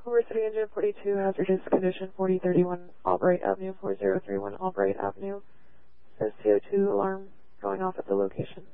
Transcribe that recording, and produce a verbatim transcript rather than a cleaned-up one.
Culver City Engine forty-two, hazardous condition forty thirty-one Albright Avenue, four zero three one Albright Avenue. Says C O two alarm going off at the location.